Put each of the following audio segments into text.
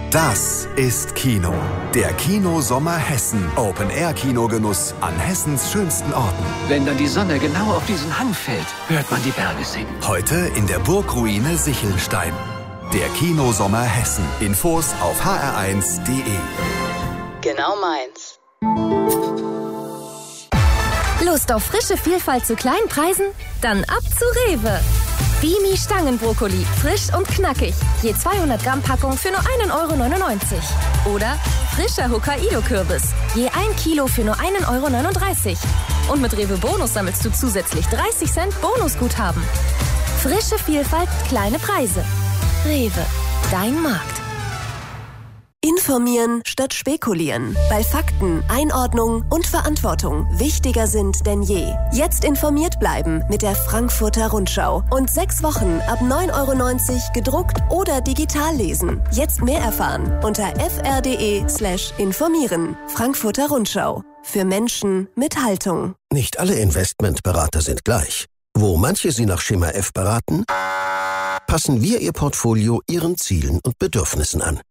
Das ist Kino. Der Kino-Sommer Hessen. Open-Air-Kinogenuss an Hessens schönsten Orten. Wenn dann die Sonne genau auf diesen Hang fällt, hört man die Berge singen. Heute in der Burgruine Sichelstein. Der Kino-Sommer Hessen. Infos auf hr1.de. Genau meins. Lust auf frische Vielfalt zu kleinen Preisen? Dann ab zu Rewe. Bimi Stangenbrokkoli, frisch und knackig. Je 200 Gramm Packung für nur 1,99 €. Oder frischer Hokkaido-Kürbis. Je 1 Kilo für nur 1,39 €. Und mit Rewe Bonus sammelst du zusätzlich 30 Cent Bonusguthaben. Frische Vielfalt, kleine Preise. Rewe, dein Markt. Informieren statt spekulieren, weil Fakten, Einordnung und Verantwortung wichtiger sind denn je. Jetzt informiert bleiben mit der Frankfurter Rundschau und 6 Wochen ab 9,90 € gedruckt oder digital lesen. Jetzt mehr erfahren unter fr.de/informieren. Frankfurter Rundschau. Für Menschen mit Haltung. Nicht alle Investmentberater sind gleich. Wo manche Sie nach Schema F beraten, passen wir Ihr Portfolio Ihren Zielen und Bedürfnissen an.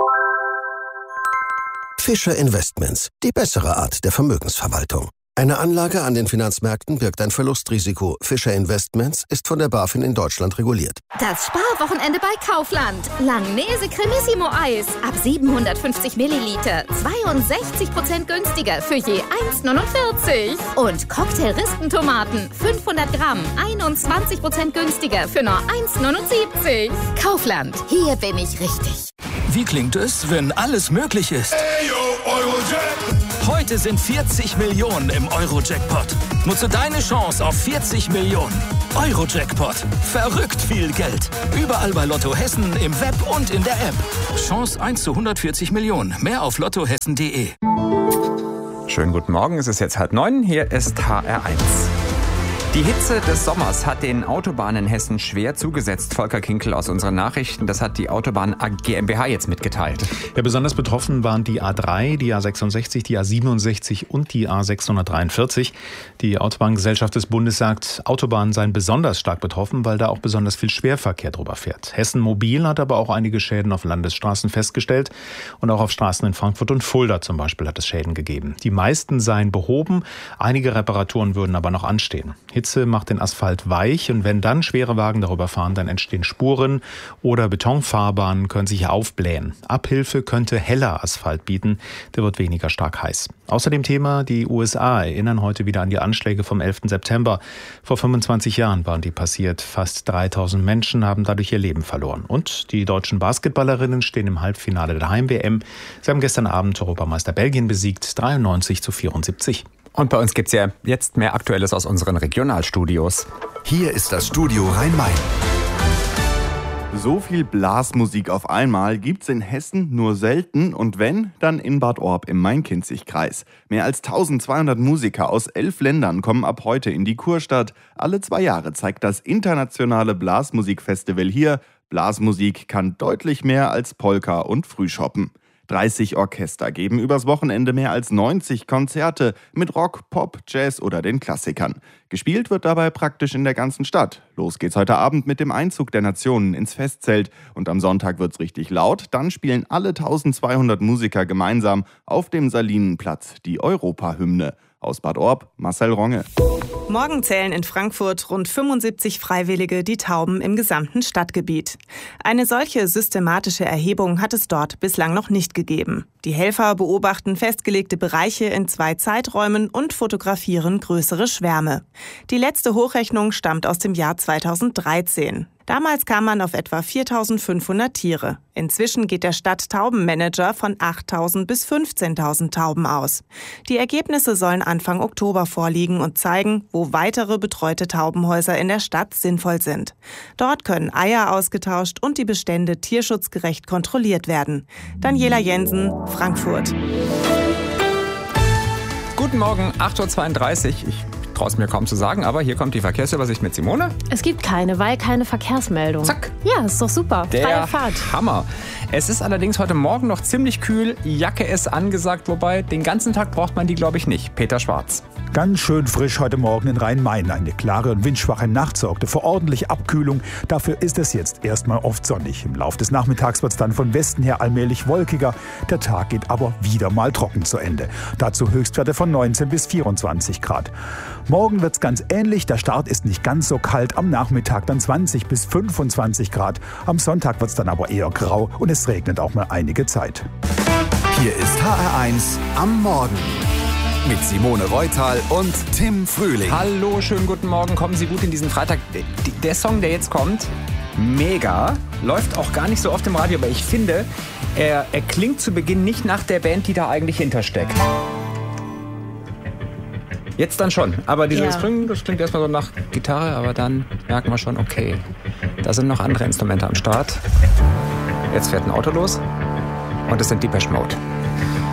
Fischer Investments, die bessere Art der Vermögensverwaltung. Eine Anlage an den Finanzmärkten birgt ein Verlustrisiko. Fischer Investments ist von der BaFin in Deutschland reguliert. Das Sparwochenende bei Kaufland. Langnese Cremissimo Eis ab 750 Milliliter. 62% günstiger für je 1,49 €. Und Cocktail-Rispentomaten 500 Gramm. 21% günstiger für nur 1,79 €. Kaufland, hier bin ich richtig. Wie klingt es, wenn alles möglich ist? Heute sind 40 Millionen im Euro-Jackpot. Nutze deine Chance auf 40 Millionen. Euro-Jackpot. Verrückt viel Geld. Überall bei Lotto Hessen, im Web und in der App. Chance 1 zu 140 Millionen. Mehr auf lottohessen.de. Schönen guten Morgen, es ist jetzt 8:30. Hier ist HR1. Die Hitze des Sommers hat den Autobahnen in Hessen schwer zugesetzt. Volker Kinkel aus unseren Nachrichten, das hat die Autobahn GmbH jetzt mitgeteilt. Ja, besonders betroffen waren die A3, die A66, die A67 und die A643. Die Autobahngesellschaft des Bundes sagt, Autobahnen seien besonders stark betroffen, weil da auch besonders viel Schwerverkehr drüber fährt. Hessen Mobil hat aber auch einige Schäden auf Landesstraßen festgestellt. Und auch auf Straßen in Frankfurt und Fulda zum Beispiel hat es Schäden gegeben. Die meisten seien behoben, einige Reparaturen würden aber noch anstehen. Hitze macht den Asphalt weich und wenn dann schwere Wagen darüber fahren, dann entstehen Spuren oder Betonfahrbahnen können sich aufblähen. Abhilfe könnte heller Asphalt bieten, der wird weniger stark heiß. Außerdem Thema, die USA erinnern heute wieder an die Anschläge vom 11. September. Vor 25 Jahren waren die passiert. Fast 3000 Menschen haben dadurch ihr Leben verloren. Und die deutschen Basketballerinnen stehen im Halbfinale der Heim-WM. Sie haben gestern Abend Europameister Belgien besiegt, 93-74. Und bei uns gibt's ja jetzt mehr Aktuelles aus unseren Regionalstudios. Hier ist das Studio Rhein-Main. So viel Blasmusik auf einmal gibt's in Hessen nur selten und wenn, dann in Bad Orb im Main-Kinzig-Kreis. Mehr als 1200 Musiker aus 11 Ländern kommen ab heute in die Kurstadt. Alle 2 Jahre zeigt das internationale Blasmusikfestival hier. Blasmusik kann deutlich mehr als Polka und Frühschoppen. 30 Orchester geben übers Wochenende mehr als 90 Konzerte mit Rock, Pop, Jazz oder den Klassikern. Gespielt wird dabei praktisch in der ganzen Stadt. Los geht's heute Abend mit dem Einzug der Nationen ins Festzelt. Und am Sonntag wird's richtig laut. Dann spielen alle 1200 Musiker gemeinsam auf dem Salinenplatz die Europahymne. Aus Bad Orb, Marcel Ronge. Morgen zählen in Frankfurt rund 75 Freiwillige die Tauben im gesamten Stadtgebiet. Eine solche systematische Erhebung hat es dort bislang noch nicht gegeben. Die Helfer beobachten festgelegte Bereiche in 2 Zeiträumen und fotografieren größere Schwärme. Die letzte Hochrechnung stammt aus dem Jahr 2013. Damals kam man auf etwa 4.500 Tiere. Inzwischen geht der Stadttaubenmanager von 8.000 bis 15.000 Tauben aus. Die Ergebnisse sollen Anfang Oktober vorliegen und zeigen, wo weitere betreute Taubenhäuser in der Stadt sinnvoll sind. Dort können Eier ausgetauscht und die Bestände tierschutzgerecht kontrolliert werden. Daniela Jensen, Frankfurt. Guten Morgen, 8:32 Uhr. Ich traue es mir kaum zu sagen, aber hier kommt die Verkehrsübersicht mit Simone. Es gibt keine, weil keine Verkehrsmeldung. Zack. Ja, ist doch super. Der Freie Fahrt. Hammer. Es ist allerdings heute Morgen noch ziemlich kühl. Jacke ist angesagt, wobei den ganzen Tag braucht man die, glaube ich, nicht. Peter Schwarz. Ganz schön frisch heute Morgen in Rhein-Main. Eine klare und windschwache Nacht sorgte für ordentliche Abkühlung. Dafür ist es jetzt erstmal oft sonnig. Im Laufe des Nachmittags wird es dann von Westen her allmählich wolkiger. Der Tag geht aber wieder mal trocken zu Ende. Dazu Höchstwerte von 19 bis 24 Grad. Morgen wird es ganz ähnlich. Der Start ist nicht ganz so kalt. Am Nachmittag dann 20 bis 25 Grad. Am Sonntag wird es dann aber eher grau und es regnet auch mal einige Zeit. Hier ist HR1 am Morgen. Mit Simone Reutal und Tim Frühling. Hallo, schönen guten Morgen. Kommen Sie gut in diesen Freitag. Der Song, der jetzt kommt, mega. Läuft auch gar nicht so oft im Radio, aber ich finde, er klingt zu Beginn nicht nach der Band, die da eigentlich hintersteckt. Jetzt dann schon. Aber dieses Springen, das klingt erstmal so nach Gitarre, aber dann merken wir schon, okay, da sind noch andere Instrumente am Start. Jetzt fährt ein Auto los und es sind Depeche Mode.